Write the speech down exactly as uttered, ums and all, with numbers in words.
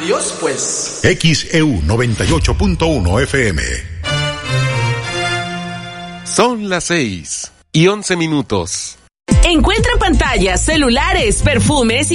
ellos, pues... X E U noventa y ocho punto uno F M. Son las seis y once minutos. Encuentra pantallas, celulares, perfumes